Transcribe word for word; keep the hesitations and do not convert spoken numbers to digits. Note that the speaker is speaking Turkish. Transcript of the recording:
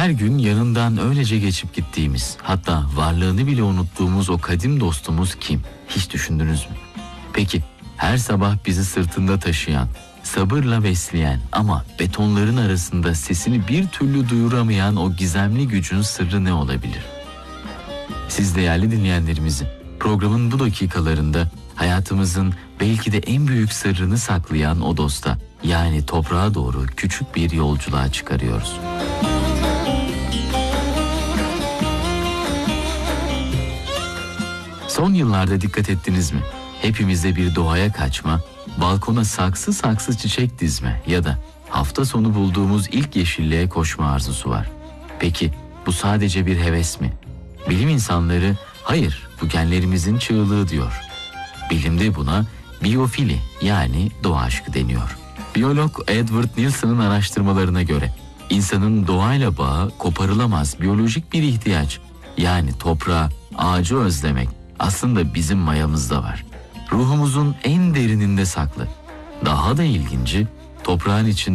Her gün yanından öylece geçip gittiğimiz, hatta varlığını bile unuttuğumuz o kadim dostumuz kim? Hiç düşündünüz mü? Peki her sabah bizi sırtında taşıyan, sabırla besleyen ama betonların arasında sesini bir türlü duyuramayan o gizemli gücün sırrı ne olabilir? Siz değerli dinleyenlerimizi programın bu dakikalarında hayatımızın belki de en büyük sırrını saklayan o dosta, yani toprağa doğru küçük bir yolculuğa çıkarıyoruz. Son yıllarda dikkat ettiniz mi? Hepimizde bir doğaya kaçma, balkona saksı saksı çiçek dizme ya da hafta sonu bulduğumuz ilk yeşilliğe koşma arzusu var. Peki bu sadece bir heves mi? Bilim insanları hayır, bu genlerimizin çığlığı diyor. Bilimde buna biyofili, yani doğa aşkı deniyor. Biyolog Edward Nilsson'ın araştırmalarına göre insanın doğayla bağı koparılamaz biyolojik bir ihtiyaç. Yani toprağı, ağacı özlemek aslında bizim mayamızda var. Ruhumuzun en derininde saklı. Daha da ilginci, toprağın içinde